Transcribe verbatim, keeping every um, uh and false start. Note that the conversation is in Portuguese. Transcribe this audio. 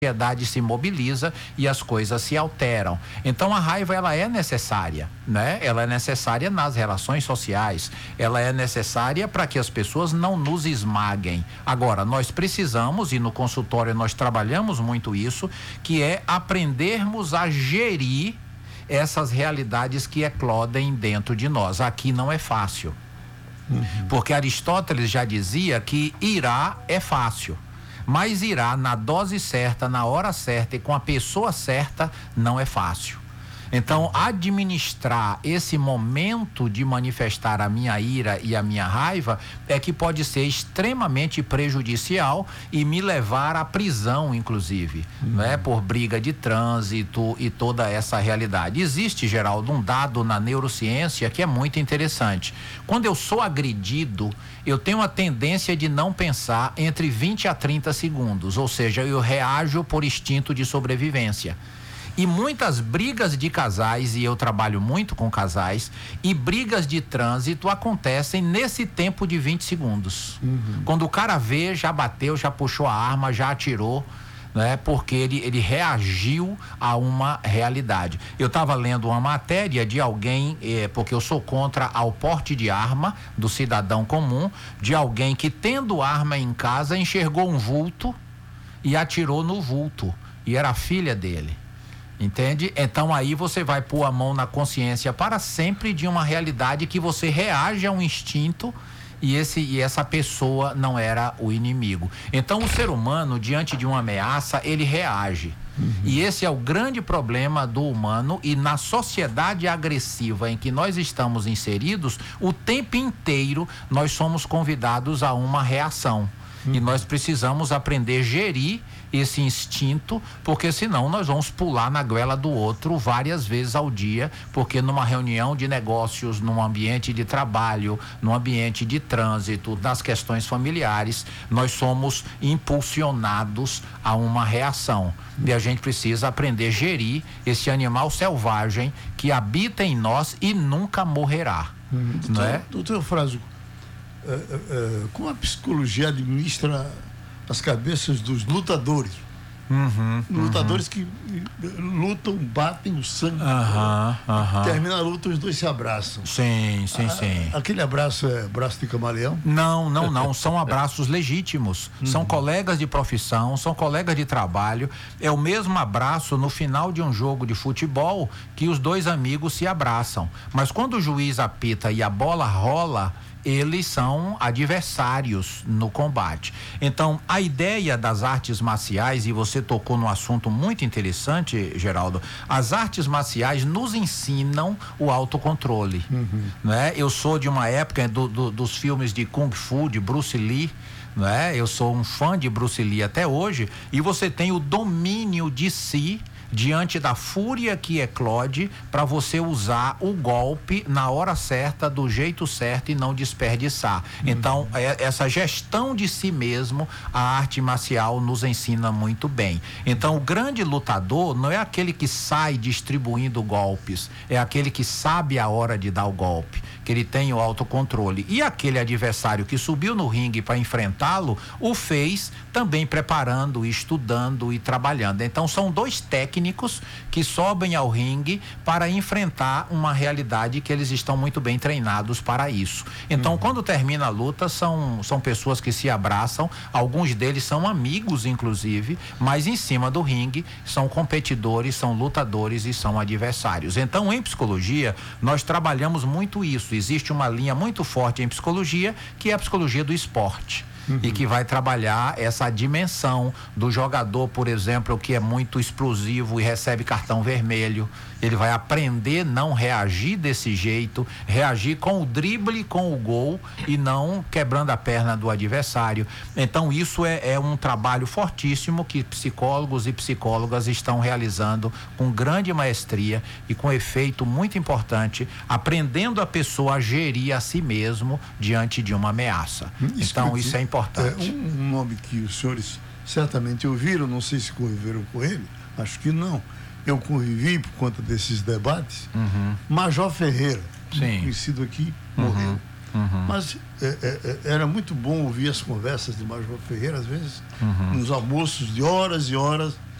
sociedade se mobiliza e as coisas se alteram. Então a raiva, ela é necessária, né? Ela é necessária nas relações sociais, ela é necessária para que as pessoas não nos esmaguem. Agora, nós precisamos, e no consultório nós trabalhamos muito isso, que é aprendermos a gerir essas realidades que eclodem dentro de nós. Aqui não é fácil, uhum. porque Aristóteles já dizia que irá é fácil, mas irá na dose certa, na hora certa e com a pessoa certa não é fácil. Então, administrar esse momento de manifestar a minha ira e a minha raiva é que pode ser extremamente prejudicial e me levar à prisão, inclusive, uhum. né? Por briga de trânsito e toda essa realidade. Existe, Geraldo, um dado na neurociência que é muito interessante. Quando eu sou agredido, eu tenho a tendência de não pensar entre vinte a trinta segundos, ou seja, eu reajo por instinto de sobrevivência. E muitas brigas de casais, e eu trabalho muito com casais, e brigas de trânsito acontecem nesse tempo de vinte segundos. Uhum. Quando o cara vê, já bateu, já puxou a arma, já atirou, né? Porque ele, ele reagiu a uma realidade. Eu estava lendo uma matéria de alguém, eh, porque eu sou contra ao porte de arma do cidadão comum, de alguém que, tendo arma em casa, enxergou um vulto e atirou no vulto, e era a filha dele. Entende? Então aí você vai pôr a mão na consciência para sempre de uma realidade que você reage a um instinto e, esse, e essa pessoa não era o inimigo. Então o ser humano, diante de uma ameaça, ele reage. Uhum. E esse é o grande problema do humano, e na sociedade agressiva em que nós estamos inseridos, o tempo inteiro nós somos convidados a uma reação. Uhum. E nós precisamos aprender a gerir esse instinto, porque senão nós vamos pular na goela do outro várias vezes ao dia, porque numa reunião de negócios, num ambiente de trabalho, num ambiente de trânsito, nas questões familiares, nós somos impulsionados a uma reação. E a gente precisa aprender a gerir esse animal selvagem que habita em nós e nunca morrerá. Hum, não doutor, é? Doutor Frásio, é, é, como a psicologia administra as cabeças dos lutadores? Uhum, lutadores uhum. que lutam, batem o sangue, uhum, uhum. termina a luta, os dois se abraçam. Sim, sim, a, sim. Aquele abraço é braço de camaleão? Não, não, não, são abraços legítimos, uhum. são colegas de profissão, são colegas de trabalho, é o mesmo abraço no final de um jogo de futebol que os dois amigos se abraçam, mas quando o juiz apita e a bola rola, eles são adversários no combate. Então, a ideia das artes marciais, e você tocou num assunto muito interessante, Geraldo, as artes marciais nos ensinam o autocontrole, uhum. né? Eu sou de uma época do, do, dos filmes de Kung Fu, de Bruce Lee, não é? Eu sou um fã de Bruce Lee até hoje, e você tem o domínio de si diante da fúria que eclode, para você usar o golpe na hora certa, do jeito certo, e não desperdiçar. Uhum. Então, é, essa gestão de si mesmo, a arte marcial nos ensina muito bem. Então, o grande lutador não é aquele que sai distribuindo golpes, é aquele que sabe a hora de dar o golpe, que ele tem o autocontrole. E aquele adversário que subiu no ringue para enfrentá-lo, o fez também preparando, estudando e trabalhando. Então, são dois técnicos que sobem ao ringue para enfrentar uma realidade que eles estão muito bem treinados para isso. Então, uhum. quando termina a luta, são, são pessoas que se abraçam, alguns deles são amigos, inclusive, mas em cima do ringue são competidores, são lutadores e são adversários. Então, em psicologia, nós trabalhamos muito isso. Existe uma linha muito forte em psicologia, que é a psicologia do esporte. Uhum. E que vai trabalhar essa dimensão do jogador, por exemplo, que é muito explosivo e recebe cartão vermelho. Ele vai aprender a não reagir desse jeito, reagir com o drible, com o gol, e não quebrando a perna do adversário. Então isso é, é um trabalho fortíssimo que psicólogos e psicólogas estão realizando com grande maestria e com efeito muito importante, aprendendo a pessoa a gerir a si mesmo diante de uma ameaça. Isso então isso é importante. É um nome que os senhores certamente ouviram, não sei se conviveram com ele, acho que não. Eu convivi por conta desses debates. Uhum. Major Ferreira, Sim. conhecido aqui, uhum. morreu. Uhum. Mas é, é, era muito bom ouvir as conversas de Major Ferreira, às vezes, uhum. nos almoços de horas e horas.